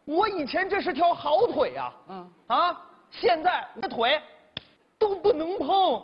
我以前这是条好腿呀，现在我的腿都不能碰。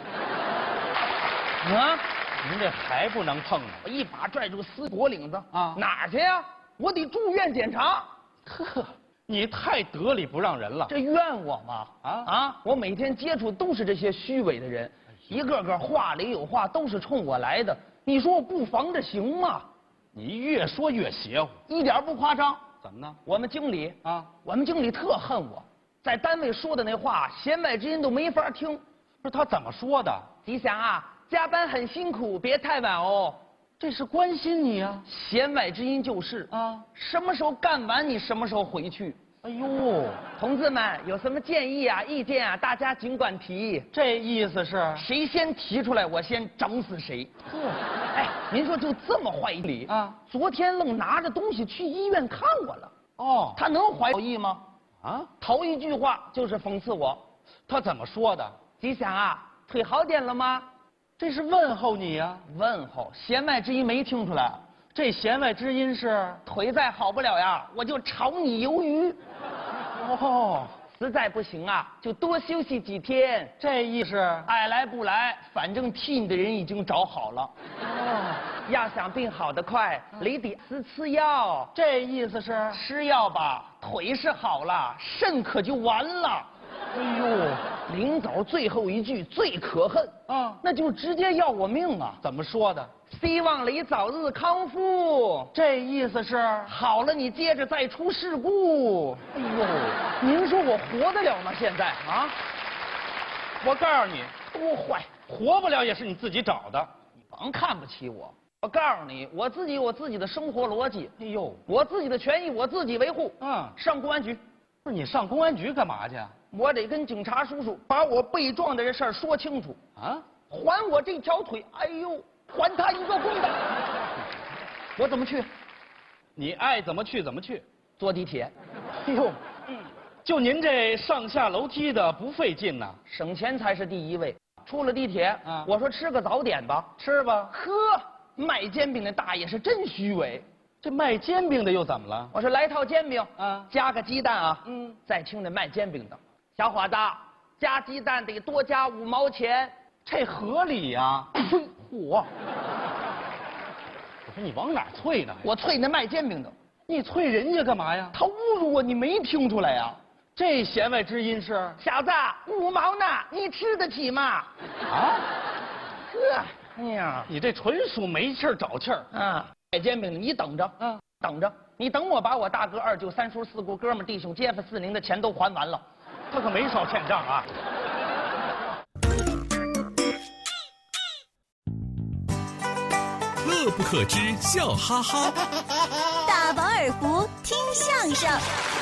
啊， 您这还不能碰呢？ 我一把拽住司脖领子啊哪儿去呀？我得住院检查。 呵，你太得理不让人了。 这怨我吗？我每天接触都是这些虚伪的人，一个个话里有话，都是冲我来的。你说我不防着行吗？ 你越说越邪乎， 一点不夸张。 怎么呢？ 我们经理特恨我，在单位说的那话，弦外之音都没法听。 不是他怎么说的？ 吉祥啊，加班很辛苦，别太晚哦。 这是关心你啊。 弦外之音就是什么时候干完你什么时候回去。 哎呦， 同志们有什么建议啊、意见啊，大家尽管提。 这意思是谁先提出来，我先整死谁。哎，您说就这么坏一理啊？ 昨天愣拿着东西去医院看我了。 哦， 他能怀好意吗？头一句话就是讽刺我。 他怎么说的？ 吉祥啊，腿好点了吗？ 这是问候你呀。 问候，弦外之音没听出来。 这弦外之音是腿再好不了呀，我就炒你鱿鱼。 哦， 实在不行啊，就多休息几天。 这意思爱来不来，反正替你的人已经找好了。要想病好得快，你得吃药。 这意思是吃药吧，腿是好了，肾可就完了。 哎呦， 临走最后一句最可恨那就直接要我命啊！ 怎么说的？ 希望你早日康复。 这意思是好了，你接着再出事故。 哎呦， 您说我活得了吗？现在啊？ 我告诉你， 多坏， 活不了也是你自己找的。 你甭看不起我。我告诉你，我自己有我自己的生活逻辑。 哎呦， 我自己的权益我自己维护。上公安局。 不是你上公安局干嘛去？ 我得跟警察叔叔把我被撞的这事儿说清楚还我这条腿，哎呦，还他一个公道。我怎么去？ 你爱怎么去怎么去。 坐地铁。 哎呦，就您这上下楼梯的不费劲呐， 省钱才是第一位。出了地铁我说吃个早点吧， 吃吧。 呵，卖煎饼的大爷是真虚伪。 这卖煎饼的又怎么了？ 我说来套煎饼加个鸡蛋再听那卖煎饼的，小伙子，加鸡蛋得多加5毛钱， 这合理呀。 嚯！我说你往哪啐呢？ 我啐那卖煎饼的。 你啐人家干嘛呀？ 他侮辱我，你没听出来呀？ 这弦外之音是小子，5毛呢，你吃得起吗？呵，哎呀， 你这纯属没气儿找气儿卖煎饼的，你等着等着，你等我把我大哥、二舅、三叔、四姑、哥们、弟兄、街坊、四邻的钱都还完了。 他可没少欠账啊。 乐不可支，笑哈哈。 大饱耳福，听相声。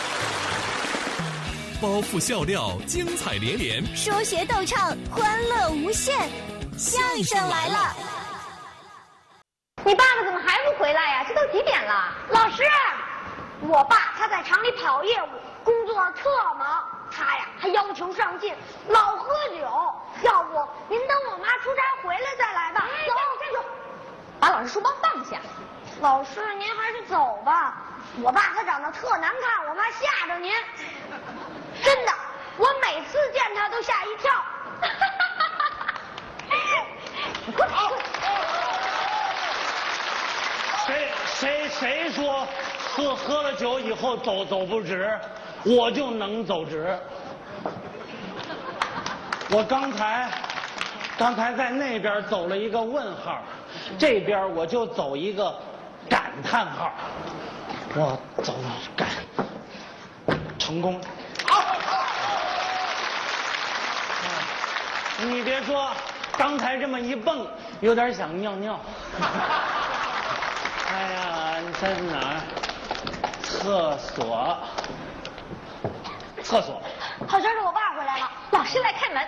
包袱笑料，精彩连连。 说学逗唱，欢乐无限。相声来了！ 你爸爸怎么还不回来呀？这都几点了？老师，我爸他在厂里跑业务，工作特忙，他呀还要求上进，老喝酒。要不您等我妈出差回来再来吧。走，站住！ 把老师书包放下。 老师，您还是走吧。我爸他长得特难看，我怕吓着您。真的，我每次见他都吓一跳。 谁说喝了酒以后走不直，我就能走直。我刚才在那边走了一个问号，这边我就走一个感叹号。我走感成功。你别说，刚才这么一蹦，有点想尿尿。哎呀，你在哪儿？厕所。 好像是我爸回来了， 老师来开门。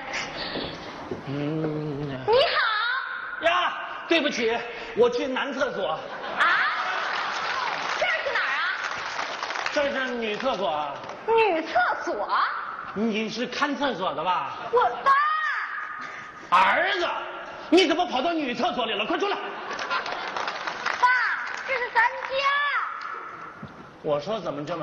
你好。 呀，对不起，我去男厕所。 这是哪儿啊？ 这是女厕所。 女厕所？ 你是看厕所的吧？ 我爸。 儿子，你怎么跑到女厕所里了？快出来！ 爸，这是咱家。 我说怎么这么